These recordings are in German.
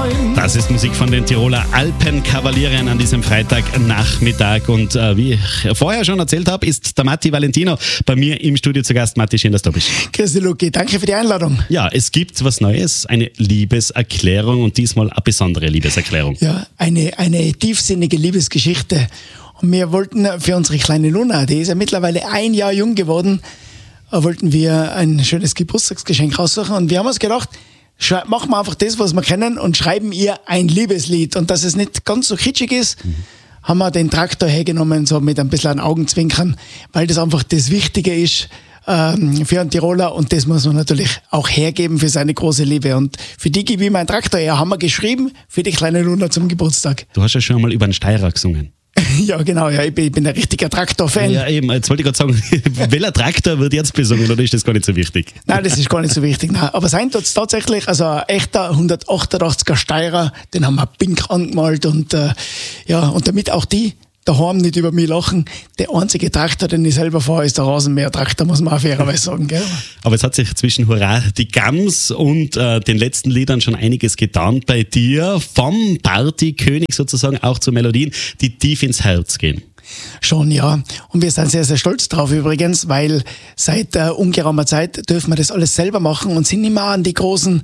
Das ist Musik von den Tiroler Alpenkavalierien an diesem Freitagnachmittag. Und wie ich vorher schon erzählt habe, ist der Matti Valentino bei mir im Studio zu Gast. Matti, schön, dass du bist. Grüß dich, Luki. Danke für die Einladung. Ja, es gibt was Neues, eine Liebeserklärung und diesmal eine besondere Liebeserklärung. Ja, eine tiefsinnige Liebesgeschichte. Und wir wollten für unsere kleine Luna, die ist ja mittlerweile 1 Jahr jung geworden, wollten wir ein schönes Geburtstagsgeschenk raussuchen. Und wir haben uns gedacht, machen wir einfach das, was wir kennen und schreiben ihr ein Liebeslied. Und dass es nicht ganz so kitschig ist, haben wir den Traktor hergenommen, so mit ein bisschen Augenzwinkern, weil das einfach das Wichtige ist für einen Tiroler und das muss man natürlich auch hergeben für seine große Liebe. Und für die gebe ich meinen Traktor her, haben wir geschrieben für die kleine Luna zum Geburtstag. Du hast ja schon mal über einen Steirer gesungen. Ja, genau, ja, ich bin ein richtiger Traktor-Fan. Ja, eben, jetzt wollte ich gerade sagen, welcher Traktor wird jetzt besungen oder ist das gar nicht so wichtig? Nein, das ist gar nicht so wichtig. Nein. Aber sein tut's tatsächlich, also ein echter 188er Steirer, den haben wir pink angemalt und und damit auch die daheim nicht über mich lachen. Der einzige Traktor, den ich selber fahre, ist der Rasenmäher-Traktor, muss man auch fairerweise sagen. Gell? Aber es hat sich zwischen Hurra, die Gams und den letzten Liedern schon einiges getan bei dir. Vom Partykönig sozusagen auch zu Melodien, die tief ins Herz gehen. Schon, ja. Und wir sind sehr, sehr stolz drauf übrigens, weil seit ungeraumer Zeit dürfen wir das alles selber machen und sind nicht mehr an die großen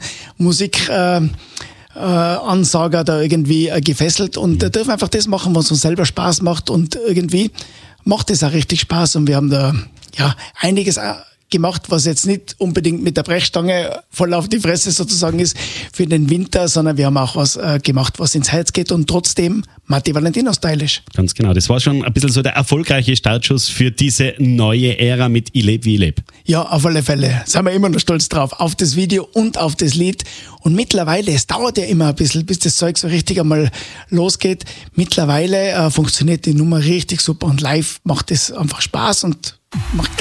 Ansager da irgendwie gefesselt und dürfen einfach das machen, was uns selber Spaß macht und irgendwie macht es auch richtig Spaß und wir haben da einiges gemacht, was jetzt nicht unbedingt mit der Brechstange voll auf die Fresse sozusagen ist für den Winter, sondern wir haben auch was gemacht, was ins Herz geht und trotzdem Matti Valentino stylisch. Ganz genau, das war schon ein bisschen so der erfolgreiche Startschuss für diese neue Ära mit Ich leb wie ich leb. Ja, auf alle Fälle. Sind wir immer noch stolz drauf, auf das Video und auf das Lied. Und mittlerweile, es dauert ja immer ein bisschen, bis das Zeug so richtig einmal losgeht. Mittlerweile funktioniert die Nummer richtig super und live macht es einfach Spaß und macht